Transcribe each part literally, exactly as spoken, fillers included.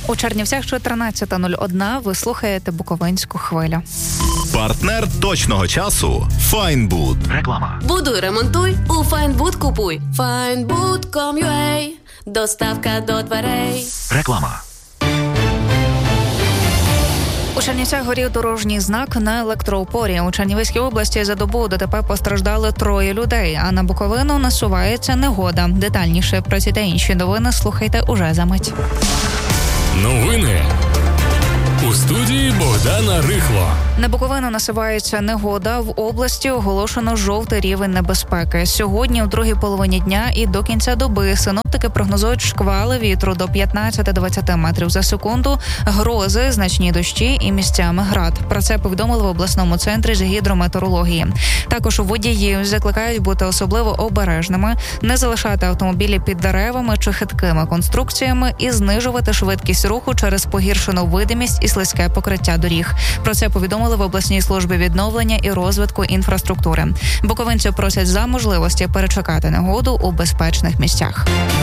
У Чернівцях чотирнадцята нуль один, ви слухаєте Буковинську хвилю. Партнер точного часу – Файнбуд. Реклама. Будуй, ремонтуй, у Файнбуд купуй. файнбуд крапка ком крапка ю а. Доставка до дверей. Реклама. У Чернівцях горів дорожній знак на електроопорі. У Чернівецькій області за добу ДТП постраждали троє людей, а на Буковину насувається негода. Детальніше про ці та інші новини слухайте уже за мить. Новини у студії Богдана Рихло. На Буковину насувається негода. В області оголошено жовтий рівень небезпеки. Сьогодні, у другій половині дня і до кінця доби, синоптики прогнозують шквали вітру до п'ятнадцять-двадцять метрів за секунду, грози, значні дощі і місцями град. Про це повідомили в обласному центрі з гідрометеорології. Також у водіїв закликають бути особливо обережними, не залишати автомобілі під деревами чи хиткими конструкціями і знижувати швидкість руху через погіршену видимість і слизьке покриття доріг. Про це повідомили в обласній службі відновлення і розвитку інфраструктури. Буковинців просять за можливості перечекати негоду у безпечних місцях.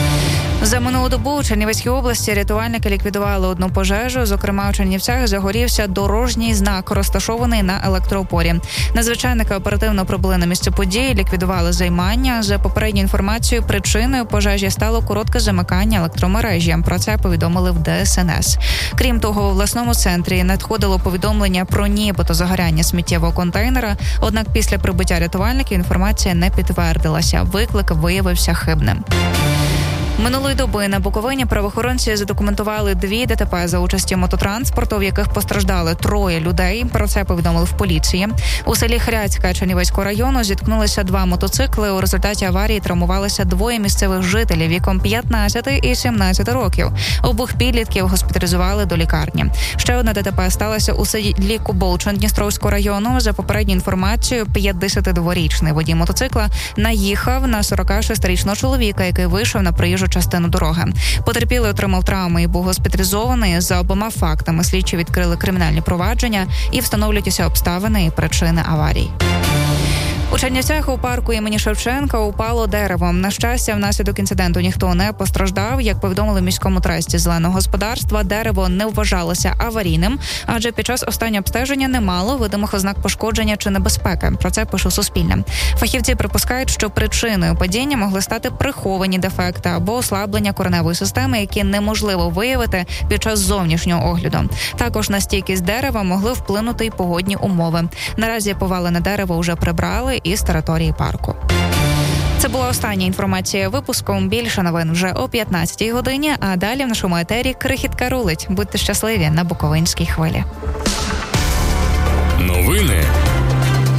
За минулу добу у Чернівецькій області рятувальники ліквідували одну пожежу. Зокрема, у Чернівцях загорівся дорожній знак, розташований на електроопорі. Надзвичайники оперативно прибули на місце події, ліквідували займання. За попередньою інформацією, причиною пожежі стало коротке замикання електромережі. Про це повідомили в де ес ен ес. Крім того, у обласному центрі надходило повідомлення про нібито загоряння сміттєвого контейнера. Однак після прибуття рятувальників інформація не підтвердилася. Виклик виявився хибним. Минулої доби на Буковині правоохоронці задокументували дві ДТП за участі мототранспорту, в яких постраждали троє людей. Про це повідомили в поліції. У селі Хряцька Чернівецького району зіткнулися два мотоцикли. У результаті аварії травмувалися двоє місцевих жителів віком п'ятнадцять і сімнадцять років. Обох підлітків госпіталізували до лікарні. Ще одне ДТП сталося у селі Куболчин Дністровського району. За попередньою інформацією, п'ятдесятидворічний водій мотоцикла наїхав на сорокашестирічного чоловіка, який вийшов на проїжджу частину дороги. Потерпілий отримав травми і був госпіталізований. За обома фактами слідчі відкрили кримінальні провадження і встановлюють усі обставини і причини аварій. У Чернівцях у парку імені Шевченка упало дерево. На щастя, внаслідок інциденту ніхто не постраждав. Як повідомили в міському трасті зеленого господарства, дерево не вважалося аварійним, адже під час останнього обстеження не мало видимих ознак пошкодження чи небезпеки. Про це пише Суспільне. Фахівці припускають, що причиною падіння могли стати приховані дефекти або ослаблення кореневої системи, які неможливо виявити під час зовнішнього огляду. Також на стійкість дерева могли вплинути й погодні умови. Наразі повалене дерево вже прибрали із території парку. Це була остання інформація випуску. Більше новин вже о п'ятнадцятій годині, а далі в нашому етері крихітка рулить. Будьте щасливі на Буковинській хвилі.